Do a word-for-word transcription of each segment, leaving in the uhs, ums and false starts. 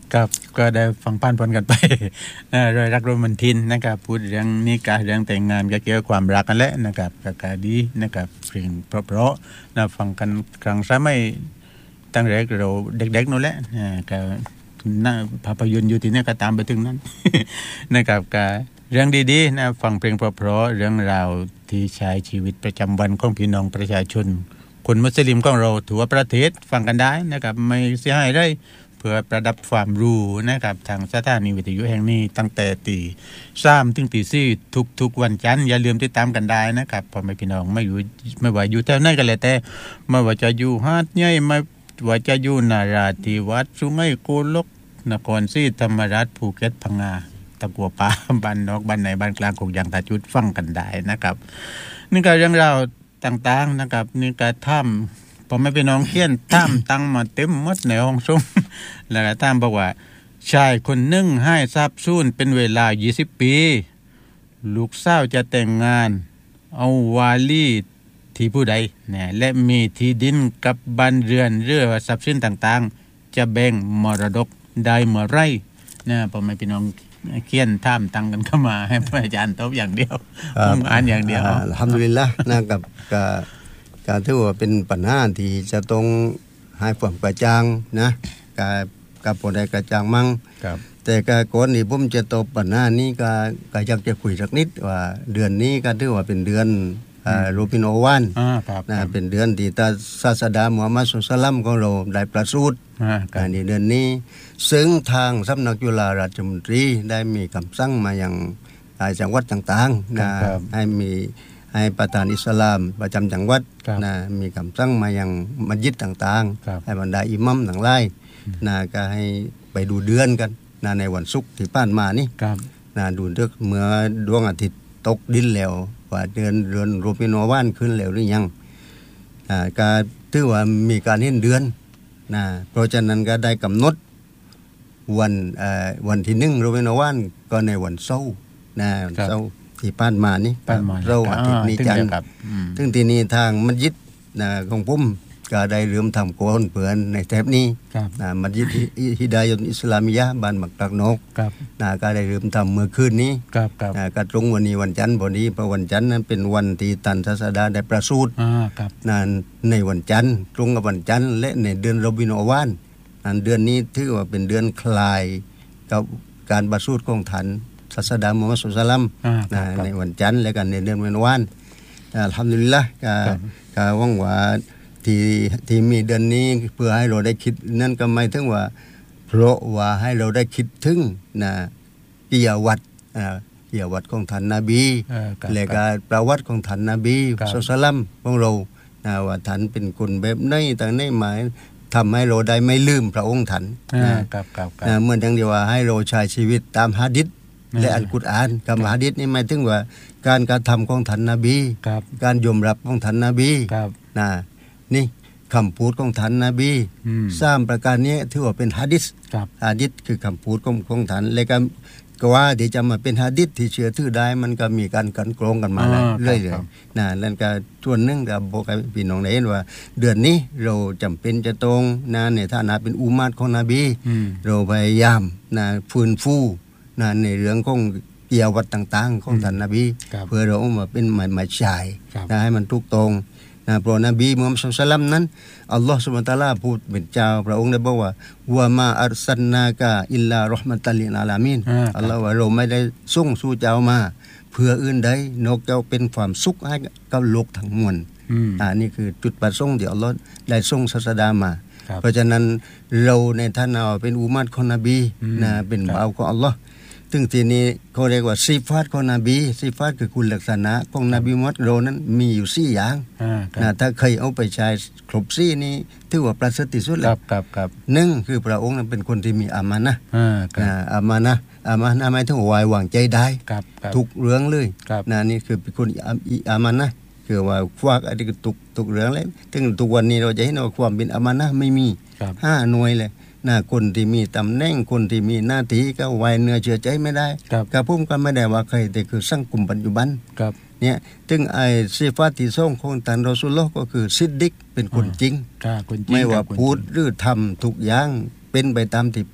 ครับก็ได้ฟังผ่านพ้นกันไปนะรอยรักโรแมนติกนะครับพูดเรื่องนิกะเรื่องแต่งงานก็เกี่ยวกับความรักกันแหละนะครับก็ดีนะครับเพลงเพราะๆนะฟังกันครั้งสมัยตั้งแต่เราเด็กๆนั่นแหละอ่าก็น่าภาพยนตร์อยู่ที่นี่ก็ตามไปถึงนั้น นะครับก็เรื่องดีๆนะฟังเพลงเพราะๆเรื่องราวที่ใช้ชีวิตประจำวันของพี่น้องประชาชนคนมุสลิมของเราทั่วประเทศฟังกันได้นะครับไม่เสียหายได้เพื่อประดับความรู้นะครับทางสถานีวิทยุแห่งนี้ตั้งแต่ตีสามถึงตีสี่ทุกๆวันจันทร์อย่าลืมติดตามกันได้นะครับพ่อแม่พี่น้องไม่อยู่ไม่ว่าอยู่แถวไหนก็แล้วแต่ไม่ว่าจะอยู่หาดใหญ่ไม่ว่าจะอยู่นราธิวาสสุไหงโกลกนครศรีธรรมราชภูเก็ตพังงาตะกัวป่าบ้านนอกบ้านไหนบ้านกลางกกยางตาจุดฟังกันได้นะครับนี่ก็เรื่องราวต่างๆนะครับนี่ก็ถ้ำพอไม่ไปน้องเขียนถ้ำตั้งมาเต็มหมดในห้องซุ้มแล้วก็ถ้ำบอกว่าชายคนหนึ่งให้ทรัพย์สูญเป็นเวลายี่สิบปีลูกสาวจะแต่งงานเอาวาลีที่ผู้ใดเนี่ยและมีที่ดินกับบ้านเรือนหรือว่าทรัพย์สินต่างๆจะแบ่งมรดกได้เมื่อไรนะพอไม่ไปน้องเขียนท่ามตั้งกันเข้ามาให้พระอาจารย์ตอบอย่างเดียวผมอ่านอย่างเดียวอัลฮัมดุลิลละห์นะกับกับการที่ว่าเป็นปัญหาที่จะต้องให้ความกระจ่างนะกับกับผู้ใดกระจ่างมั่งแต่ก็ก่อนที่ผมจะตอบปัญหานี้ก็ก็อยากจะคุยสักนิดว่าเดือนนี้ก็ถือว่าเป็นเดือนรูบินโอวันนะเป็นเดือนที่ศาสดามุฮัมมัดศ็อลลัลลอฮุอะลัยฮิวะซัลลัมของเราได้ประสูติในเดือนนี้ซึ่งทางสำนักจุฬาราชมนตรีได้มีคำสั่งมาอย่างจังหวัดต่างๆนะให้มีให้ประธานอิสลามประจำจังหวัดนะมีคำสั่งมาอย่างมัสยิดต่างๆให้บรรดาอิหมัมทั้งหลายนะก็ให้ไปดูเดือนกันนะในวันศุกร์ที่ผ่านมานี่นะดูเดือนเมื่อดวงอาทิตย์ตกดินแล้วว่าเดือนเดือนรูบินโอวันขึ้นแล้วหรือยังอ่าก็ถือว่ามีการเห็นเดือนนะเพราะฉะนั้นก็ได้กำหนดวันเอ่อวันที่หนึ่งรูบินโอวันก็ในวันเสาร์นะวันเสาร์ที่ผ่านมานี่เราอาทิตย์นี้จันทร์ซึ่งที่นี่ทางมัสยิดนะของผมก็ได้เริ่มทำโกนเปือนในแถบนี้นะมัสยิดฮิดายะตุลอิสลามียะห์บ้านหมักตักนกนะก็ได้เริ่มทำเมื่อคืนนี้นะก็ตรงวันนี้วันจันทร์พอดีเพราะวันจันทร์นั้นเป็นวันที่ท่านศาสดาได้ประสูตินะในวันจันทร์ตรงกับวันจันทร์และในเดือนรบินโอวานนั้นเดือนนี้ถือว่าเป็นเดือนคลายกับการประสูติของท่านศาสดามุฮัมมัดศ็อลลัลลอฮุอะลัยฮิวะซัลลัมนะในวันจันทร์และกันในเดือนรบินโอวานอัลฮัมดุลิลละห์ก็ก็หวังว่าที่ที่มีเดือนนี้เพื่อให้เราได้คิดนั่นก็หมายถึงว่าเพราะว่าให้เราได้คิดถึงนะกิยาวัตอ่ากิยาวัตของท่านนบีและก็ประวัติของท่านนบีศ็อลลัลลอฮุอะลัยฮิวะซัลลัมของเรานะว่าท่านเป็นคนแบบไหนต่างๆในหมายทำให้เราได้ไม่ลืมพระองค์ท่านนะครับนะเหมือนอย่างที่ว่าให้เราใช้ชีวิตตามหะดีษและอัลกุรอานกับหะดีษนี่หมายถึงว่าการกระทำของท่านนบีการยอมรับของท่านนบีนะนี่คำพูดของท่านนบีสามประการนี้ถือว่าเป็นหะดีษหะดีษคือคำพูดของของท่านและก็ก็ว่าที่จะมาเป็นหะดีษที่เชื่อถือได้มันก็มีการกันกรองกันมาเรื่อยๆนะนั่นก็ส่วนหนึ่งก็บอกให้พี่น้องได้เห็นว่าเดือนนี้เราจำเป็นจะต้องนะในฐานะเป็นอุมัตของนบีเราพยายามนะฟื้นฟูนะในเรื่องของเกี่ยววัดต่างๆของท่านนบีเพื่อเราเอามาเป็นหมายหมายชายนะให้มันถูกตรงนะเพราะนบีมุฮัมมัดศ็อลลัลลอฮุอะลัยฮิวะซัลลัมนั้นอัลลอฮฺซุบฮานะฮูวะตะอาลาพูดเป็นเจ้าพระองค์ได้บอกว่าวะมาอัรซัลนากะอิลลาเราะห์มะตัลลิลอาลามีนอัลลอฮฺว่าเราไม่ได้ส่งสู่เจ้ามาเพื่ออื่นใดนอกจากเป็นความสุขให้กับโลกทั้งมวลอ่านี่คือจุดประสงค์ที่อัลลอฮฺได้ส่งศาสดามาเพราะฉะนั้นเราในฐานะเป็นอุมัตของนบีนะเป็นบ่าวของอัลลอฮฺซึ่งทีนี้เขาเรียกว่าซิฟาตของนบีซิฟาตคือคุณลักษณะของนบีมุฮัมมัดเรานั้นมีอยู่สี่อย่างนะถ้าใครเอาไปใช้ครบสี่นี้ถือว่าประเสริฐที่สุดแล้วครับๆหนึ่งคือพระองค์นั้นเป็นคนที่มีอามานะห์อ่าอามานะห์อามานะห์หมายถึงไว้วางใจได้ทุกเรื่องเลยนะนี่คือเป็นคนอามานะห์คือว่าฝากอะไรก็ทุกทุกเรื่องเลยถึงทุกวันนี้เราจะเห็นว่าความเป็นอามานะห์ไม่มีห้าหน่วยเลยนะคนที่มีตำแหน่งคนที่มีหน้าที่ก็ไว้เนื้อเชื่อใจไม่ได้กับผมก็ไม่ได้ว่าใครแต่คือสังคมปัจจุบันเนี่ยถึงไอ้ซิฟาตที่สองของท่านรอซูลุลลอฮ์ก็คือซิดดิกเป็นคนจริงไม่ว่าพูดหรือทำทุกอย่างเป็นไปตามที่พูด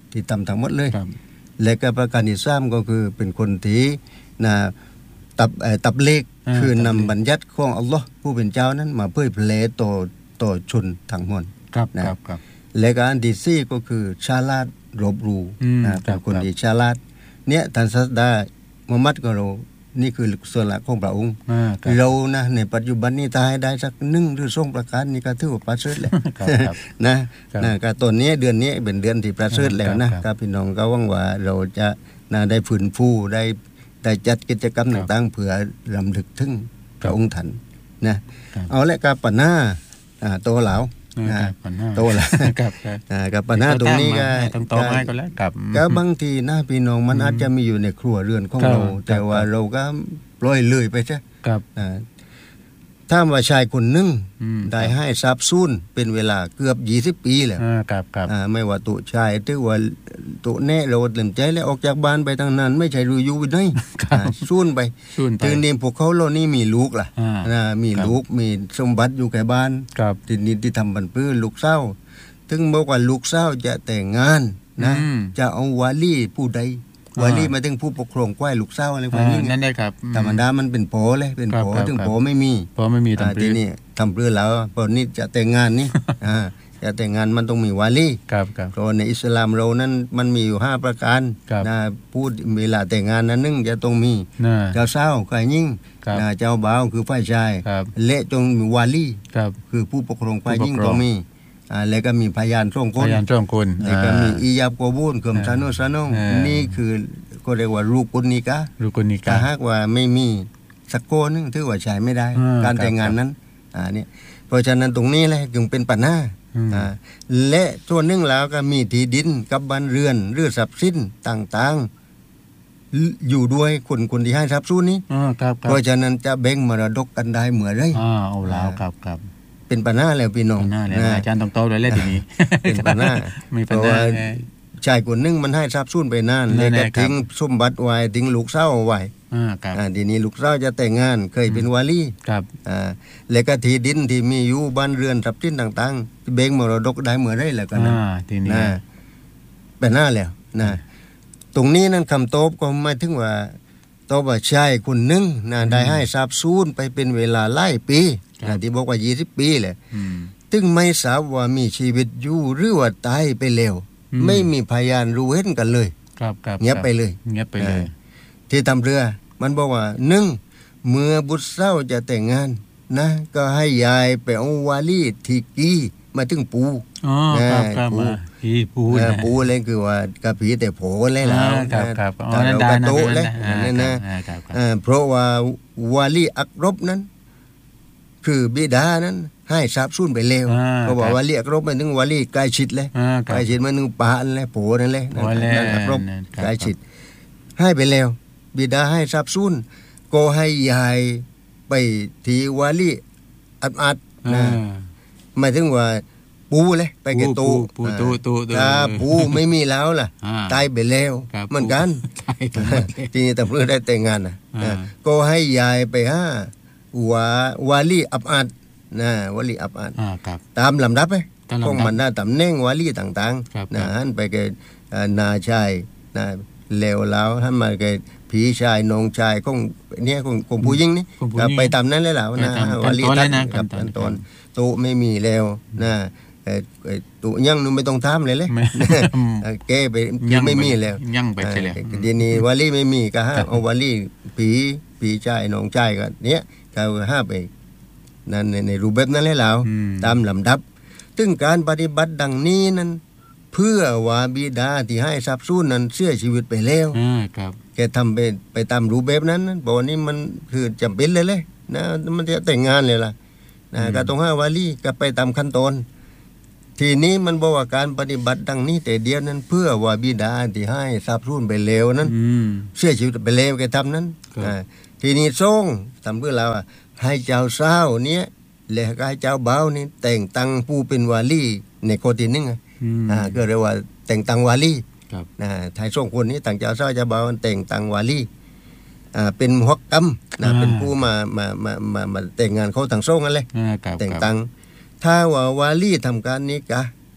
ที่ทำทั้งหมดเลยและก็ประการที่สามก็คือเป็นคนที่นะตับตับเลขคือนำบัญญัติของอัลลอฮ์ผู้เป็นเจ้านั้นมาเผยแพร่ต่อต่อชนทั้งมวลครับครับครับและก็อันที่สี่ก็คือฉลาดรอบรู้นะเป็นคนที่ฉลาดเนี่ยท่านศาสดามุฮัมมัดก็เรานี่คือส่วนหลักของพระองค์เรานะในปัจจุบันนี้ตายได้สักหนึ่งหรือสองประการนี่ก็ถือว่าประเสริฐแล้วนะนะก็ตอนนี้เดือนนี้เป็นเดือนที่ประเสริฐแล้วนะครับพี่น้องก็หวังว่าเราจะนะได้ฟื้นฟูได้ได้จัดกิจกรรมต่างๆเพื่อรำลึกถึงพระองค์ท่านนะเอาละกับปัญหาโตเหลาโตแล้วกับปัญหาตรงนี้ก็ต้องโตให้ก็แล้วกับก็บางทีนะพี่น้องมันอาจจะมีอยู่ในครัวเรือนของเราแต่ว่าเราก็ปล่อยเลยไปใช่ครับถ้าว่าชายคนนึงได้ให้ทรัพย์สูญเป็นเวลาเกือบยี่สิบปีแล้วครับครับไม่ว่าตุชายหรือว่าตุแน่เราเต็มใจแล้วออกจากบ้านไปทางนั้นไม่ใช่รู้อยู่วินัยสูญไปถึงนี้พวกเขาเรานี่มีลูกล่ะมีลูกมีสมบัติอยู่แก่บ้านทีนี้ที่ทำบันพื้นลูกเศร้าถึงบอกว่าลูกเศร้าจะแต่งงานนะจะเอาวาลีผู้ใดวาลีมาถึงผู้ปกครองกว้ายลูกเศร้าอะไรพวกนี้นั่นได้ครับธรรมดามันเป็นโผเลยเป็นโผถึงโผไม่มีโผไม่มีทำทีนี้ทำเพื่อแล้วพอนี้จะแต่งงานนี่อ่าจะแต่งงานมันต้องมีวาลีครับครับเพราะในอิสลามเรานั้นมันมีอยู่ห้าประการนะพูดเวลาแต่งงานนั้นนึงจะต้องมีเจ้าสาวฝ่ายหญิงนะเจ้าบ่าวคือฝ่ายชายและจงมีวาลีคือผู้ปกครองฝ่ายหญิงต้องมีอ่าแล้วก็มีพยานสองคนพยานสองคนแล้วก็มีอียาบกบูนคือซาโนซาโนนี่คือก็เรียกว่ารูกุนิกะรูกุนิกะถ้าหากว่าไม่มีสักโกนึงถือว่าใช้ไม่ได้การแต่งงานนั้นอ่านี่เพราะฉะนั้นตรงนี้แหละจึงเป็นปัญหาอ่าและส่วนหนึ่งแล้วก็มีที่ดินกับบ้านเรือนหรือทรัพย์สินต่างๆอยู่ด้วยคนคนที่ให้ทรัพย์สูญนี้เพราะฉะนั้นจะแบ่งมรดกกันได้เหมือนไรอ่าเอาแล้วครับครับเป็นปัญหาแล้วพี่น้องอาจารย์ต้องโตเลยแล้วทีนี้เป็นปัญหามีปัญหาชายคนนึงมันให้ทรัพย์สูญไปนานเลยก็ทิ้งสมบัติไว้ทิ้งลูกสาวไว้อ่าครับอ่าทีนี้ลูกสาวจะแต่งงานเคยเป็นวาลีครับอ่าแล้วก็ที่ดินที่มีอยู่บ้านเรือนทรัพย์สินต่างๆแบ่งมรดกได้เหมือนไรแล้วกันนะทีนี้นะเป็นหน้าแล้วนะตรงนี้นั้นคำตอบก็หมายถึงว่าตอบว่าชายคนนึงนะได้ให้ทรัพย์สูญไปเป็นเวลาหลายปีนะที่บอกว่ายี่สิบปีแหละซึ่งไม่ทราบว่ามีชีวิตอยู่หรือว่าตายไปแล้วไม่มีพยานรู้เห็นกันเลยครับๆเงียบไปเลยเงียบไปเลยที่ทำเรือมันบอกว่าหนึ่งเมื่อบุตรสาวจะแต่งงานนะก็ให้ยายไปเอาวาลีทิกีมาถึงปูอ๋อครับๆมาอีปูนะปูเลยคือว่ากะผีแต่โผเลยแล้วครับๆอ๋อนั่นได้นะนั่นนะเพราะว่าวาลีอักรบนั้นคือบิดานั้นให้ทรัพย์สูญไปแล้วเขาบอกว่าเรียกรบมาถึงวาลีใกล้ชิดเลยใกล้ชิดมาถึงป่านั่นแหละโผนั่นแหละนั่นอักรบใกล้ชิดให้ไปแล้วบิดาให้ทรัพย์สูญก็ให้ยายไปที่วาลีอัดอัดนะหมายถึงว่าปูเลยไปแก่ตูปูตูตูถ้าปูไม่มีแล้วล่ะตายไปแล้วเหมือนกันทีนี้แต่เพื่อได้แต่งงานนะก็ให้ยายไปห้าวาวาลีอับอัดนะวาลีอับอัดตามลำดับไปของบรรดาตำแหน่งวาลีต่างๆนะฮั่นไปแก่นาชายนะเลวแล้วท่านมาแก่ผีชายน้องชายของเนี่ยของของผู้หญิงนี่ไปตามนั้นเลยแล้วนะวาลีตั้งกับตอนโตไม่มีแล้วนะตุยังนูไม่ต้องทำเลยเลยแกไปไม่มีแล้วยังไปใช่แล้วทีนี้วาลีไม่มีก็ฮะเอาวาลีผีผีชายน้องชายกันเนี้ยก็ห้าไปนั่นในในรูปแบบนั้นเลยแล้วตามลำดับซึ่งการปฏิบัติดังนี้นั้นเพื่อว่าบิดาที่ให้ทรัพย์สูญนั้นเสียชีวิตไปแล้วแกทำไปไปตามรูปแบบนั้นบอกว่านี่มันคือจำเป็นเลยเลยนะมันจะแต่งงานเลยล่ะนะก็ต้องให้วาลีก็ไปตามขั้นตอนทีนี้มันบอกว่าการปฏิบัติดังนี้แต่เดียวนั้นเพื่อว่าบิดาที่ให้ทรัพย์สูญไปแล้วนั้นเสียชีวิตไปแล้วแกทำนั้นทีนี้ทรงทำเพื่อเราให้เจ้าสาวเนี้ยและก็ให้เจ้าบ่าวนี่แต่งตั้งผู้เป็นวาลีในโคตินึงอ่าก็เรียกว่าแต่งตั้งวาลีนะไทยทรงคนนี้ต่างเจ้าสาวเจ้าบ่าวแต่งตั้งวาลีอ่าเป็นฮอกกัมนะเป็นผู้มามามามามาแต่งงานเขาต่างทรงนั่นแหละแต่งตั้งถ้าว่าวาลีทำการนี้กะ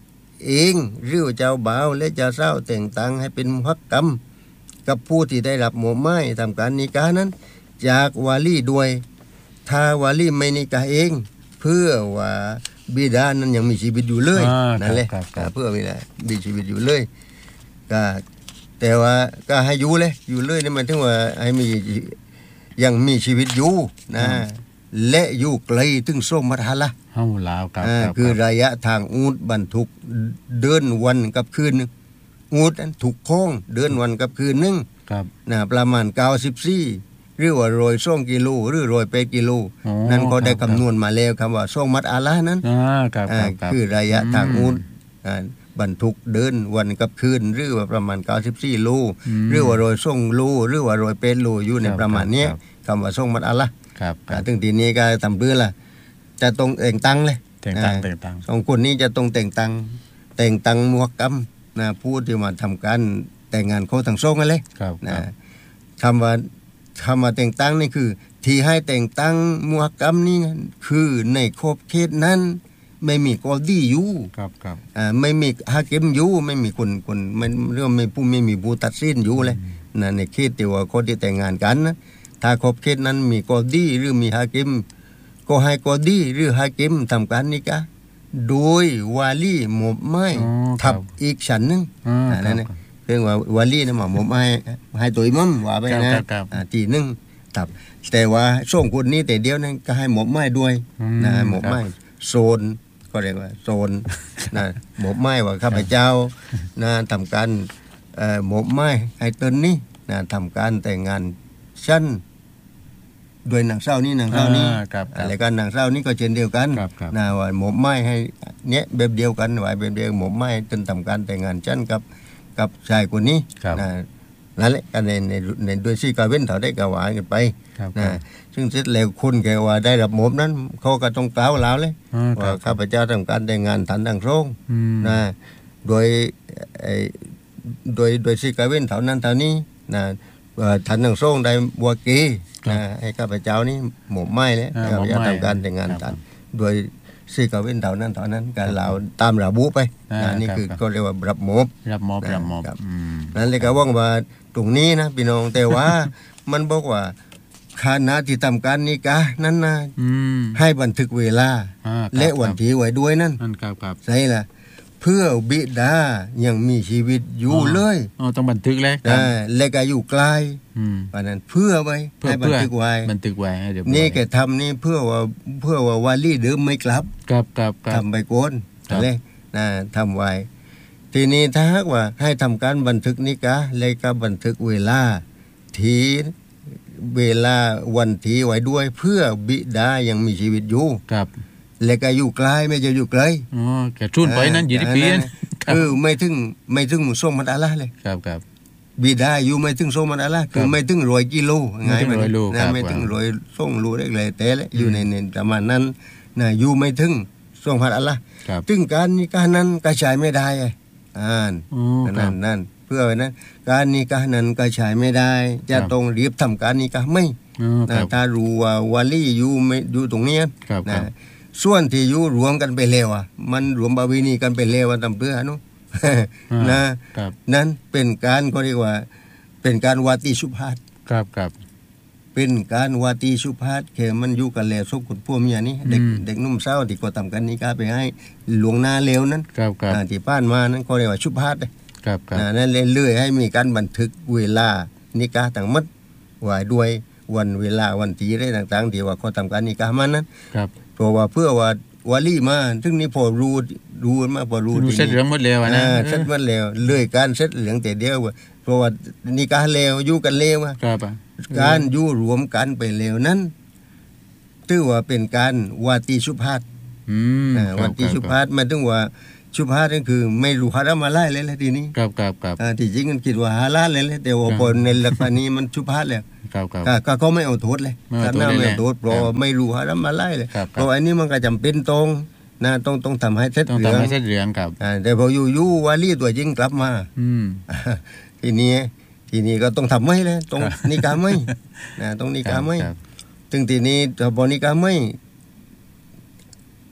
เองหรือเจ้าบ่าวและเจ้าสาวแต่งตั้งให้เป็นมุฮักกัมกับผู้ที่ได้รับมอบหมายทำการนิกานั้นจากวาลีด้วยถ้าวาลีไม่นิกาเองเพื่อว่าบิดานั้นยังมีชีวิตอยู่เลยนั่นแหละเพื่อบิดามีชีวิตอยู่เลยก็แต่ว่าก็ให้อยู่เลยอยู่เลยนี่มันถึงว่าให้มียังมีชีวิตอยู่นะและอยู่ไกลถึงโซมัทฮะละเฮาลาวครับคือระยะทางอูฐบรรทุกเดินวันกับคืนนึงอูฐนั้นถูกโค้งเดินวันกับคืนนึงครับนะประมาณเก้าสิบสี่หรือว่าโรยสองกิโลหรือโรยแปดกิโลนั่นก็ได้คำนวณมาแล้วคำว่าโซมัทอาลานั้นคือระยะทางอูฐบรรทุกเดินวันกับคืนหรือว่าประมาณเก้าสิบสี่โลหรือว่าโรยส่งโลหรือว่าโรยเป็นโลอยู่ในประมาณนี้คำว่าส่งมัดอัลละครับถึงทีนี้ก็ทำเพื่อละจะต้องแต่งตั้งเลยแต่งตั้งแต่งตั้งสองคนนี้จะต้องแต่งตั้งแต่งตั้งมุฮักกัมนะผู้ที่มาทำการแต่งงานเขาทั้งสองกันเลยนะคำว่าคำว่าแต่งตั้งนี่คือที่ให้แต่งตั้งมุฮักกัมนี่คือในขอบเขตนั้นไม่มีกอดีอยู่ครับครับอ่าไม่มีฮากิมอยู่ไม่มีคนคนไม่เรื่องไม่ผู้ไม่มีผู้ตัดสินอยู่เลยนั่นในเขตที่ว่าคนที่แต่งงานกันนะถ้าขอบเขตนั้นมีกอดีหรือมีฮากิมก็ให้กอดีหรือฮากิมทำการนิกะโดยวาลีหมอบไม้ทับอีกชั้นนึงนั่นนะเรื่องว่าวาลีนะหมอบไม้ให้ตัวอิหมัมว่าไปนะทีนึงทับแต่ว่าส่งคนนี้แต่เดียวนั้นก็ให้หมอบไม้ด้วยนะหมอบไม้โซนก็เรียกว่าโซนนะหมอบไม้ว่าข้าพเจ้านะทำการหมอบไม้ให้ตนนี้นะทำการแต่งงานชั้นโดยนางเศร้านี่นางเศร้านี่อะไรกันนางเศร้านี่ก็เช่นเดียวกันนะว่าหมอบไม้ให้เนี้ยแบบเดียวกันว่าแบบเดียวหมอบไม้จนทำการแต่งงานชั้นกับกับชายคนนี้นะนั่นแหละกันในในในด้วยซี่กาเว้นเขาได้กล่าวว่ากันไปนะซึ่งเสร็จแล้วคนแกว่าได้รับหมอบนั้นเขาก็ต้องกล่าวแล้วเลยว่าข้าพเจ้าทำการแต่งงานทันดังโรงนะโดยโดยโดยซี่กาเว้นเท่านั้นเท่านี้นะทันดังโรงได้บัวกีนะให้ข้าพเจ้านี่หมอบไม้เลยข้าพเจ้าทำการแต่งงานทันโดยซี่กาเว้นเท่านั้นเท่านั้นการเหล่าตามระบุไปนี่คือก็เรียกว่ารับหมอบรับหมอบรับหมอบนั่นเลยก็ว่างว่าตรงนี้นะพี่น้องแต่ว่ามันบอกว่าคณะที่ทำการนิกะนั้นนะให้บันทึกเวลาและวันที่ไว้ด้วยนั่นใช่ล่ะเพื่อบิดายังมีชีวิตอยู่เลยอ๋อต้องบันทึกเลยและก็อยู่ไกลเพราะนั้นเพื่อไว้ให้บันทึกไว้บันทึกไว้เดี๋ยวนี่แกทำนี่เพื่อว่าเพื่อว่าวาลีเดิมไม่กลับครับครับทำไปโกนเลยนะทำไว้ทีนี้ถ้าหากว่าให้ทำการบันทึกนิกะและก็บันทึกเวลาทีเวลาวันที่ไว้ด้วยเพื่อบิดายังมีชีวิตอยู่ครับและก็อยู่ไกลไม่จะอยู่ไกลอ๋อแกชุนไปนั้นยี่สิบปีคือไม่ถึงไม่ถึงส่งมัดอะละเลยครับครับบิดาอยู่ไม่ถึงส่งมัดอะละคือไม่ถึงร้อยกิโลไงไม่ถึงร้อยโลนะไม่ถึงร้อยส่งโลได้เลยแต่ละอยู่ในในประมาณนั้นนะอยู่ไม่ถึงส่งมัดอะละถึงการนี้การนั้นก็ใช้ไม่ได้อ่านนั่นนั่นเพื่อไว้นั้นการนิกะนั้นก็ใช้ไม่ได้จะต้องรีบทำการนิกะไม่นะถ้ารู้ว่าวาลีอยู่ไม่อยู่ตรงนี้นะส่วนที่อยู่รวมกันไปแล้วอ่ะมันรวมบาวีนีกันไปแล้วทำเพื่อนุนะนั้นเป็นการก็เรียกว่าเป็นการวาติสุภาษครับครับเป็นการวาติสุภาษแค่มันอยู่กันแล้วสกุลพวกเมียนี่เด็กเด็กนุ่มสาวที่ก็ทำกันนิกะไปให้หลวงนาเลวนั้นที่ผ่านมานั้นก็เรียกว่าสุภาษครับครับนั่นเรื่อยๆให้มีการบันทึกเวลานิกะทั้งหมดไว้ด้วยวันเวลาวันที่อะไรต่างๆที่ว่าเขาทำการนิกะมันนั้นเพราะว่าเพื่อว่าวาลีมาถึงนี้พอรู้รู้มาพอรู้เสร็จเหลืองหมดแล้วนะเสร็จหมดแล้วเลื่อยการเสร็จเหลืองแต่เดียวเพราะว่านิกะแล้วอยู่กันแล้วการอยู่รวมกันไปแล้วนั้นถือว่าเป็นการวาติสุภาษวาติสุภาษมาถึงว่าสุภาษนั่นคือไม่รู้ฮารามอะไรเลยแหละทีนี้ครับครับครับที่จริงกันคิดว่าฮาลาลเลยแหละแต่ว่าพอในหลักนี้มันสุภาษแล้วครับครับก็ก็ไม่เอาโทษเลยถ้าหน้าไม่เอาโทษเพราะไม่รู้ฮารามอะไรเลยเพราะอันนี้มันก็จำเป็นตรงนะต้องต้องทำให้เสร็จเหลืองต้องทำให้เสร็จเหลืองครับแต่พออยู่ๆวาลีตัวจริงกลับมาทีนี้ทีนี้ก็ต้องทำไม่เลยต้องนิกาไม่นะต้องนิกาไม่ถึงทีนี้พอนิกาไม่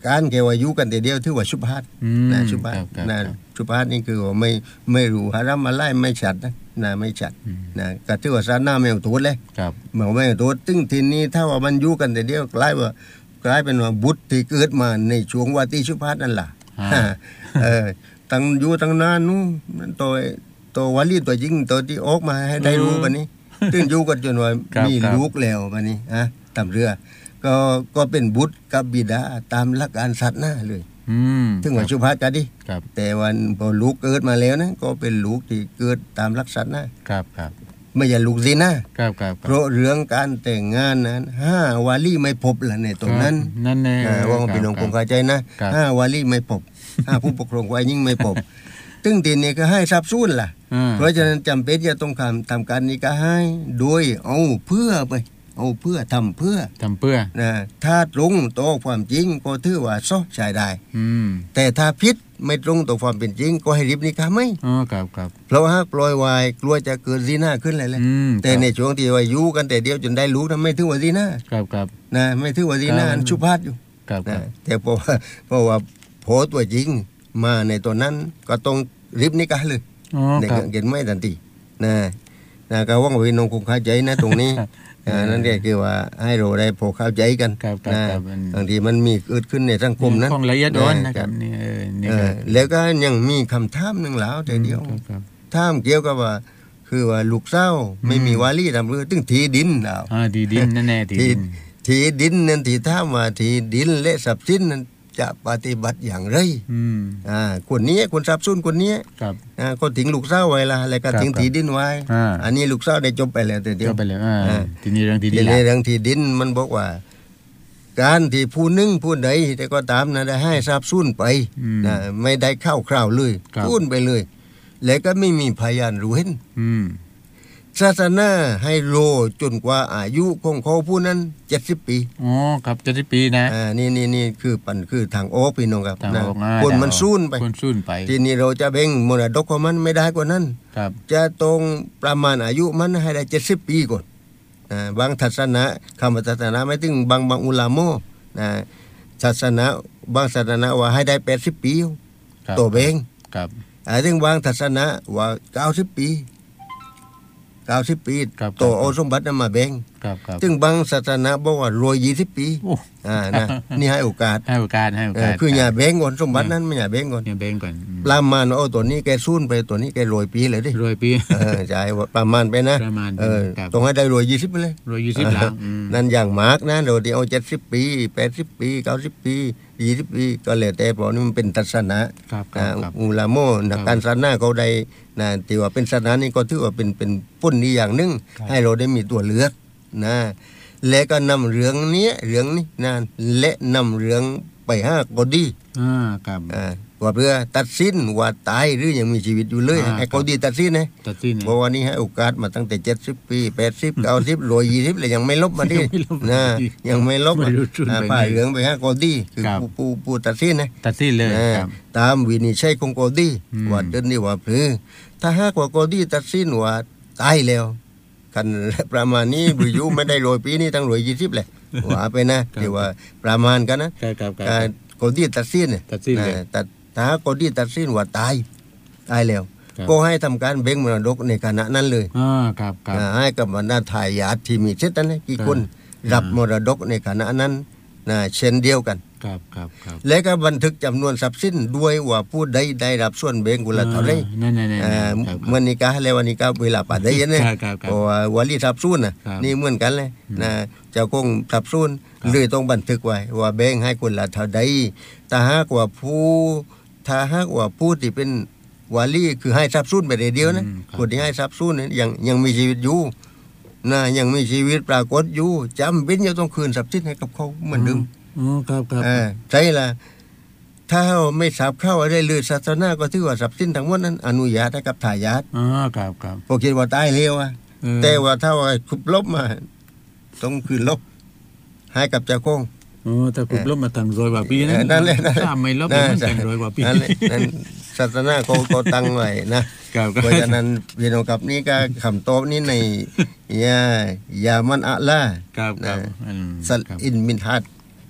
การเกี่ยวอายุกันแต่เดียวถือว่าชุบฮัดนะชุบฮัดนะชุบฮัดนี่คือว่าไม่ไม่รู้ฮารัมมาไล่ไม่ชัดนะนะไม่ชัดนะก็ถือว่าซาหน้าไม่เอาตัวเลยเหมือนไม่เอาตัวตึ้งทีนี้ถ้าว่ามันอยู่กันแต่เดียวกลายว่ากลายเป็นว่าบุตรที่เกิดมาในช่วงวาตีชุบฮัดนั่นแหละเออตั้งอยู่ตั้งนานนู้นตัวตัววาลีตัวจริงตัวที่ออกมาให้ได้รู้วันนี้ตึ้งอยู่กันจนว่ามีลูกแล้ววันนี้ฮะตามเรือก็ก็เป็นบุตรกับบิดาตามหลักการศาสนาเลยถึงว่าชุบฮัดกันดิแต่วันพอลูกเกิดมาแล้วนะก็เป็นลูกที่เกิดตามหลักศาสนาครับครับไม่ใช่ลูกซินะครับครับเพราะเรื่องการแต่งงานนั้นห้าวาลีไม่พบล่ะในตรงนั้นนั่นแน่ว่าพี่น้องคงเข้าใจนะห้าวาลีไม่พบห้าผู้ปกครองฝ่ายหญิงไม่พบตึงตีนี่ก็ให้ทรัพย์สูญล่ะเพราะฉะนั้นจำเป็นจะต้องทำการนี้ก็ให้โดยเอาเพื่อไปเอาเพื่อทำเพื่อทำเพื่อนะถ้าตรงต่อความจริงก็ถือว่าซอใช้ได้แต่ถ้าผิดไม่ตรงต่อความเป็นจริงก็ให้ริบนิกาไหมอ๋อครับครับเพราะว่าปล่อยวายกลัวจะเกิดซีน่าขึ้นเลยเลยแต่ในช่วงที่ว่าอยู่กันแต่เดียวจนได้รู้ทำไม่ถือว่าซีน่าครับครับนะไม่ถือว่าซีน่าอันชุบฮัดอยู่ครับนะแต่เพราะว่าเพราะว่าโผตัวจริงมาในตัวนั้นก็ต้องริบนิกาเลยในเกิดไม่ทันทีนะนะก็ว่างวินงคงเข้าใจนะตรงนี้นั่นเรียกคือว่าให้เราได้พอเข้าใจกันนะบางทีมันมีเกิดขึ้นในสังคมนั้นของละเอียดอ่อนนะครับนี่เออนี่แล้วก็ยังมีคำถามหนึ่งแล้วแต่เดียวถามเกี่ยวกับว่าคือว่าลูกเศร้าไม่มีวาลีทำเรื่องตึ้งทีดินแล้วอ่าทีดินนั่นแน่ทีดินทีดินนั่นที่ถามว่าทีดินและทรัพย์สินนั้นจะปฏิบัติอย่างไรอ่าคนนี้คนทรัพย์สินคนนี้ครับอ่าก็ทิ้งลูกเศร้าไว้ละแล้วก็ทิ้งทีดินไว้อันนี้ลูกเศร้าได้จบไปแล้วแต่เดียวจบไปแล้วอ่าทีนี้เรื่องทีดินทีนี้เรื่องทีดินมันบอกว่าการที่ผู้หนึ่งผู้ใดแต่ก็ตามนะได้ให้ทรัพย์สินไปนะไม่ได้เข้าคราวเลยพูดไปเลยแล้วก็ไม่มีพยานรู้เห็นศาสนาให้โลจนกว่าอายุของเขาผู้นั้นเจ็ดสิบปีอ๋อครับเจ็ดสิบปีนะอ่านี่นี่นี่คือปันคือทางออกพี่น้องครับนะคนมันสูญไปคนสูญไปทีนี้เราจะแบ่งมรดกของมันไม่ได้กว่านั้นครับจะต้องประมาณอายุมันให้ได้เจ็ดสิบปีก่อนอ่าบางศาสนาคำว่าศาสนาไม่ถึงบางบางอุลามะนะศาสนาบางศาสนาว่าให้ได้แปดสิบปีตัวแบ่งครับอ่าถึงบางศาสนาว่าเก้าสิบปีเก้าสิบปีโตเอาสมบัตินั้นมาแบ่งซึ่งบางศาสนาบอกว่าร้อยยี่สิบปีอ่านะนี่ให้โอกาสให้โอกาสให้โอกาสคืออย่าแบ่งก่อนสมบัตินั้นไม่อย่าแบ่งก่อนอย่าแบ่งก่อนประมาณเอาตัวนี้แกสูญไปตัวนี้แกร้อยปีเลยดิร้อยปีเออใช่ประมาณไปนะเออต้องให้ได้ร้อยยี่สิบไปเลยร้อยยี่สิบหลังนั่นอย่างมากนะเราที่เอาเจ็ดสิบปีแปดสิบปีเก้าสิบปียี่สิบปีก็แล้วแต่เพราะนี่มันเป็นศาสนาอุลามะนักการศาสนาเขาได้นะที่ว่าเป็นศาสนานี่ก็ถือว่าเป็นเป็นปุ่นนี้อย่างนึงให้เราได้มีตัวเลือกนะและก็นำเรื่องนี้เรื่องนี้นะและนำเรื่องไปหากอดีอ่าครับอ่าว่าเพื่อตัดสินว่าตายหรือยังมีชีวิตอยู่เลยให้กอดีตัดสินนะตัดสินเพราะว่านี่ให้โอกาสมาตั้งแต่เจ็ดสิบปีแปดสิบ เก้าสิบ หนึ่งร้อยยี่สิบเลยยังไม่ลบมาดินะยังไม่ลบอ่าป้ายเหลืองไปหากอดีคือผู้ผู้ผู้ตัดสินนะตัดสินเลยครับตามวินิจฉัยของกอดีว่าเดินนี่ว่าเพื่อถ้าหากว่ากอดีตัดสินว่าตายแล้วกันประมาณนี้บุยุไม่ได้โรยปีนี้ตั้งโรยยี่สิบเลยว่าไปนะที่ว่าประมาณกันนะคนที่ตัดสินเนี่ยตัดถ้าคนที่ตัดสินว่าตายตายแล้วก็ให้ทำการแบ่งมรดกในขณะนั้นเลยอ่าครับครับให้กับบรรดาทายาทที่มีเช่นนั้นกี่คนรับมรดกในขณะนั้นนะเช่นเดียวกันครับครับครับและก็บันทึกจำนวนทรัพย์สินด้วยว่าผู้ใดได้รับส่วนแบ่งกุละเท่าไรเมื่อนิกาแล้ววันนิกาเวลาปัดได้ยันเนี่ยเพราะว่าวลีทรัพย์สินน่ะนี่เหมือนกันเลยนะเจ้าคงทรัพย์สินเลยต้องบันทึกไว้ว่าแบ่งให้กุละเท่าใดถ้าหากว่าผู้ถ้าหากว่าผู้ที่เป็นวลีคือให้ทรัพย์สินไปเดียวนะคนที่ให้ทรัพย์สินยังยังมีชีวิตอยู่นะยังมีชีวิตปรากฏอยู่จำเป็นจะต้องคืนทรัพย์สินให้กับเขาเหมือนเดิมอ๋อครับครับอ่าใช่ล่ะถ้าไม่ทราบเข้าได้เลยศาสนาก็ถือว่าทรัพย์สินทั้งหมดนั้นอนุญาตให้กับทายาทอ๋อครับครับพอคิดว่าตายแล้วอ่ะแต่ว่าถ้าว่าคุบลบมาต้องคืนลบให้กับเจ้าของอ๋อถ้าคุบลบมาตั้งร้อยกว่าปีนะนั่นแหละถ้าไม่ลบมันตั้งร้อยกว่าปีนั่นแหละนั่นศาสนาเขาก็ตั้งไว้นะเพราะฉะนั้นพี่น้องกับนี่ก็คำตอบนี้ในยายามันอะลาครับครับสัลอินมินฮัด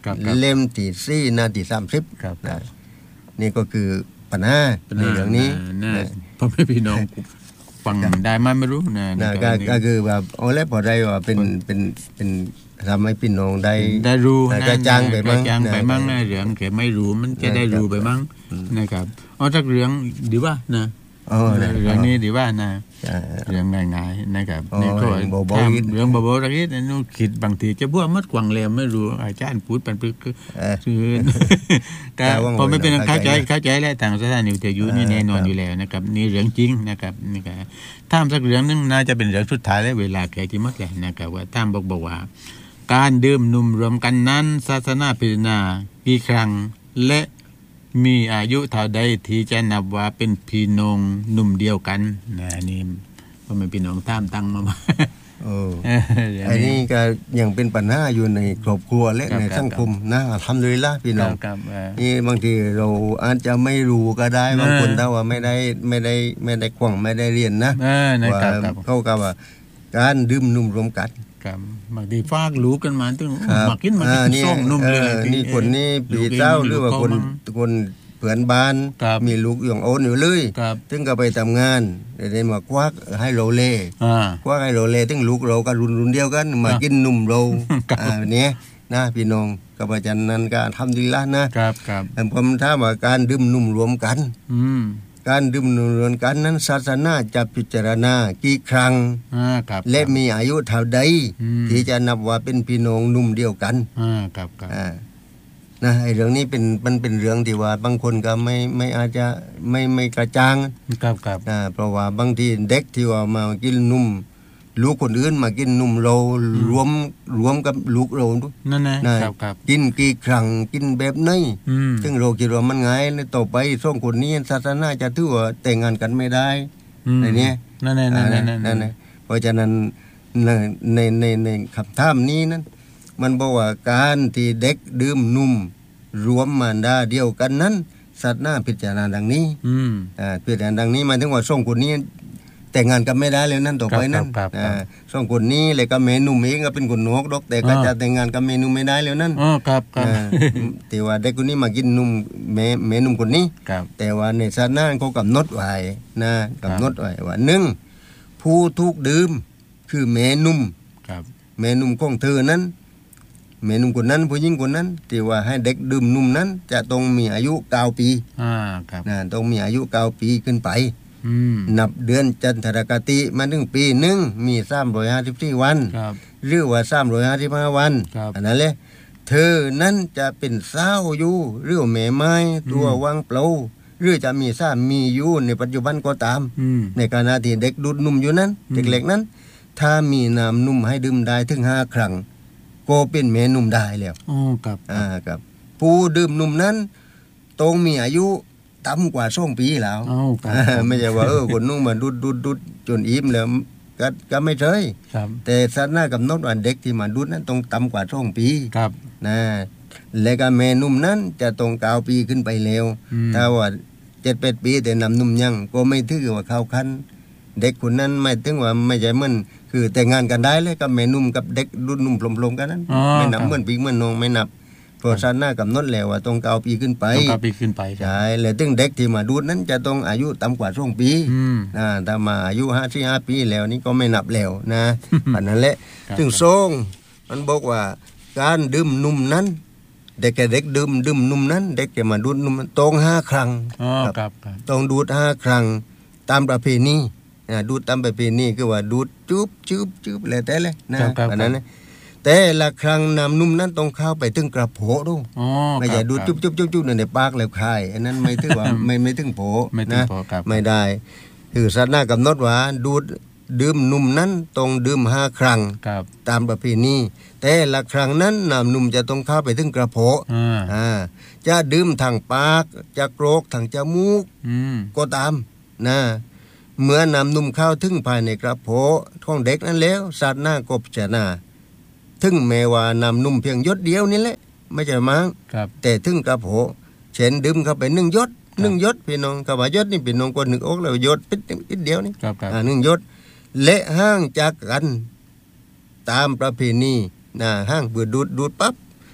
เล่มที่สี่หน้าที่สามสิบนะนี่ก็คือปัญหาในเรื่องนี้พ่อแม่พี่น้องฟังได้มั้ยไม่รู้นะก็คือแบบเอาแล้วพอได้ว่าเป็นเป็นเป็นทำให้พี่น้องได้ได้รู้กระจ่างไปมั้งกระจ่างไปมั้งนะเรื่องแค่ไม่รู้มันจะได้รู้ไปมั้งนะครับเอาจากเรื่องดีว่านะอ๋อเรื่องนี้ดีว่านะเรื่องง่ายๆนะครับนี่ก็เรื่องบ่ๆตะกี้นู่นคิดบางทีจะบ่มัดกวางแลมไม่รู้อาจารย์พูดปันปึกคือก็พอไม่เป็นเข้าใจเข้าใจแล้วทางสถานีวิทยุนี่แน่นอนอยู่แล้วนะครับนี่เรื่องจริงนะครับนี่ก็ถามสักเรื่องนึงน่าจะเป็นเรื่องสุดท้ายแล้วเวลาแก่ที่หมดแล้วนะครับว่าถามบอกบอกว่าการดื่มนุ่มรวมกันนั้นศาสนาพิจารณากี่ครั้งและมีอายุเท่าใดที่จะนับว่าเป็นพี่น้องหนุ่มเดียวกันนะนี่พ่อแม่พี่น้องตามตั้งมาโอ้อันนี้ก็ยังเป็นปัญหาอยู่ในครอบครัวและในสังคมนะอัลฮัมดุลิลละห์พี่น้องนี่บางทีเราอาจจะไม่รู้ก็ได้บางคนถ้าว่าไม่ได้ไม่ได้ไม่ได้กว้างไม่ได้เรียนนะว่าเขาก็ว่าการดื่มนุ่มรวมกันครับบางทีฟากรู้กันมาตึงมากินมากินส่งนุ่มเลยนี่คนนี้ปีเจ้าหรือว่าคนคนเพื่อนบ้านมีลูกอย่างโอนอยู่เลยถึงก็ไปทำงานได้มาควักให้โรเล่ควักให้โรเล่ถึงลูกเราก็รุ่นรุ่นเดียวกันมากินนุ่มเราอ่าเนี่ยนะพี่น้องกับอาจารย์นั้นก็ทำดีละนะครับครับผมถามว่าการดื่มนุ่มรวมกันการดื่มนุ่มรวมกันนั้นศาสนาจะพิจารณากี่ครั้งและมีอายุเท่าใดที่จะนับว่าเป็นพี่น้องนุ่มเดียวกันอ่าครับครับนะไอ้เรื่องนี้เป็นมันเป็นเรื่องที่ว่าบางคนก็ไม่ไม่อาจจะไม่ไม่กระจ่างครับครับอ่าเพราะว่าบางทีเด็กที่ว่ามากินนุ่มลูกคนอื่นมากินนุ่มเรารวมรวมกับลูกเราด้วยนั่นนะครับครับกินกี่ครั้งกินแบบไหนซึ่งเราคิดว่ามันง่ายต่อไปสองคนนี้ศาสนาจะถือว่าแต่งงานกันไม่ได้ในนี้นั่นๆๆนั่นๆเพราะฉะนั้นในในในในคำถามนี้นั้นมันบอกว่าการที่เด็กดื่มนุ่มรวมมารดาเดียวกันนั้นศาสนาพิจารณาดังนี้อืมอ่าพิจารณาดังนี้หมายถึงว่าสองคนนี้แต่งงานกันไม่ได้แล้วนั่นต่อไปนั้นอ่าสองคนนี้เลยก็แม่นุ่มเองก็เป็นคนนอกดอกแต่ก็จะแต่งงานกับแม่นุ่มไม่ได้แล้วนั่นอ๋อครับครับแต่ว่าเด็กคนนี้มากินนุ่มแม่แม่นุ่มคนนี้แต่ว่าในศาสนาเขากำหนดไว้นะกำหนดไว้ว่าหนึ่งผู้ถูกดื่มคือแม่นุ่มครับแม่นุ่มของเธอนั้นแม่นุ่มคนนั้นผู้หญิงคนนั้นที่ว่าให้เด็กดื่มนุ่มนั้นจะต้องมีอายุเก้าปีอ่าครับนะต้องมีอายุเก้าปีขึ้นไปอืมนับเดือนจันทรคติมาถึงปีหนึ่งมีสามร้อยห้าสิบสี่วันครับหรือว่าสามร้อยห้าสิบห้าวันอันนั้นแหละเธอนั้นจะเป็นสาวอยู่หรือแม่ไม้ตัววางเปล่าหรือจะมีสามีอยู่ในปัจจุบันก็ตามในขณะที่เด็กดูดนุ่มอยู่นั้นเด็กเล็กนั้นถ้ามีน้ำนุ่มให้ดื่มได้ถึงห้าครั้งก็เป็นแม่นุ่มได้แล้วอ๋อครับอ่าครับผู้ดื่มนุ่มนั้นต้องมีอายุต่ำกว่าสองปีแล้วอ๋อครับไม่ใช่ว่าเออคนนุ่มมาดูดดูดดูดจนอิ่มแล้วก็ก็ไม่ใช่ครับแต่ศาสนากำหนดว่าเด็กที่มาดูดนั้นต้องต่ำกว่าสองปีครับนะและก็แม่นุ่มนั้นจะต้องเก้าปีขึ้นไปแล้วถ้าว่าเจ็ดแปดปีแต่นำนุ่มยังก็ไม่ถือว่าเข้าขั้นเด็กคนนั้นไม่ถึงว่าไม่ใช่เหมือนคือแต่งงานกันได้เลยกับแม่นุ่มกับเด็กรุ่นนุ่มพลมๆกันนั้นไม่นับเหมือนปีเหมือนน้องไม่นับเพราะศาสนากำหนดแล้วว่าต้องเก้าปีขึ้นไปต้องเก้าปีขึ้นไปใช่แล้วถึงเด็กที่มาดูดนั้นจะต้องอายุต่ำกว่าสองปีนะถ้ามาอายุห้าสิบห้าปีแล้วนี่ก็ไม่นับแล้วนะอันนั้นแหละซึ่งทรงมันบอกว่าการดื่มนุ่มนั้นเด็กเด็กดื่มดื่มนุ่มนั้นเด็กจะมาดูดนุ่มต้องห้าครั้งต้องดูดห้าครั้งตามประเพณีดูดตามประเพณีคือว่าดูดจุ๊บจุ๊บจุ๊บแล้วแต่เลยนะอันนั้นแต่ละครั้งน้ำนุ่มนั้นต้องเข้าไปถึงกระโผดูไม่ใช่ดูดจุ๊บจุ๊บจุ๊บจุ๊บในปากแล้วคายอันนั้นไม่ถึงว่าไม่ไม่ถึงโผนะไม่ได้คือศาสนากำหนดว่าดูดดื่มนุ่มนั้นต้องดื่มห้าครั้งตามประเพณีแต่ละครั้งนั้นน้ำนุ่มจะต้องเข้าไปถึงกระโผอ่าจะดื่มทางปากจะโกรกทางจมูกก็ตามนะเมื่อนำนุ่มเข้าถึงภายในกระโผของเด็กนั้นแล้วศาสนากบชนะถึงแม้ว่านำนุ่มเพียงยศเดียวนี่แหละไม่ใช่มั้งแต่ถึงกระโผเช่นดื่มเข้าไปหนึ่งยศหนึ่งยศพี่น้องกับว่ายศนี่พี่น้องก็นึกออกแล้วยศปิดปิดเดียวนี่อ่าหนึ่งยศและห่างจากกันตามประเพณีนะห่างเบื่อดูดดูดปั๊บ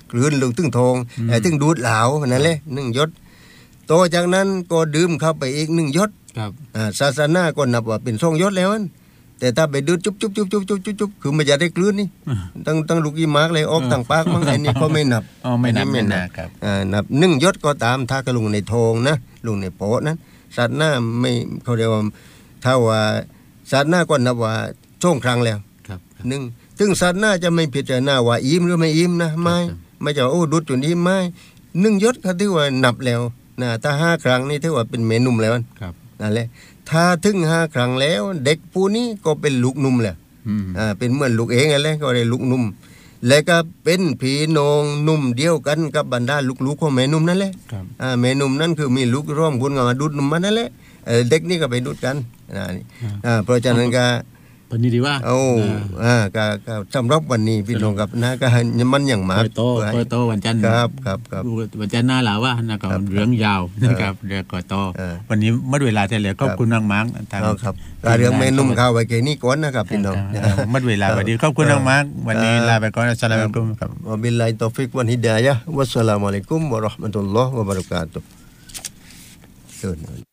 กลืนลงถึงทองไอ้ถึงดูดเหลานั่นแหละหนึ่งยศต่อจากนั้นก็ดื่มเข้าไปอีกหนึ่งยศครับอ่าศาสนาก็นับว่าเป็นสองยศแล้วแต่ถ้าไปดื่มจุ๊บจุ๊บจุ๊บจุ๊บจุ๊บจุ๊บคือมันจะได้กลืนนี่ตั้งตั้งลูกอีมากเลยออกตั้งปากมั้งไอ้นี่ก็ไม่นับอ๋อไม่นับไม่นับครับอ่านับหนึ่งยศก็ตามถ้ากระลุงในทองนะลุงในโปะนั้นศาสนาไม่เขาเรียกว่าถ้าว่าศาสนาก็นับว่าช่วงครั้งแล้วหนึ่งถึงศาสนาจะไม่พิจารณาว่าอิ่มหรือไม่อิ่มนะไม่ไม่จะโอ้ดุดจุดนี้ไม่หนึ่งยศเขาถือว่านับแล้วนะถ้าห้าครั้งนี่ถือว่าเป็นเมนุ่มแล้วนั่นแหละถ้าถึงห้าครั้งแล้วเด็กผู้นี้ก็เป็นลูกนุ่มแล้วอ่าเป็นเหมือนลูกเองอะไรก็ได้ลูกนุ่มและก็เป็นพี่น้องนุ่มเดียวกันกับบรรดาลูกๆของแม่นุ่มนั่นแหละอ่าแม่นุ่มนั่นคือมีลูกร่วมบุญกันมาดูดนุ่มมันนั่นแหละเด็กนี่ก็ไปดูดกันนะนี่อ่าเพราะฉะนั้นก็ปนี้ดีว่าโอ้อ่าก็ก็สำหรับวันนี้พี่น้องกับนะก็มันอย่างมากโตโตวันจันทร์ครับครับครับวันจันทร์หน้าหลาว่านะครับเรื่องยาวนะครับเรื่องก่อโตวันนี้หมดเวลาแต่แล้วขอบคุณมากๆทางครับเรื่องเมนุ่มข้าวไว้แค่นี้ก่อนนะครับพี่น้องหมดเวลาวันนี้ขอบคุณมากๆวันนี้ลาไปก่อนอัสสลามุอะลัยกุมครับวะบิลลาฮิตอฟิกวัลฮิดายะฮ์วัสสลามุอะลัยกุมวะเราะห์มะตุลลอฮ์วะบะเราะกาตุฮ์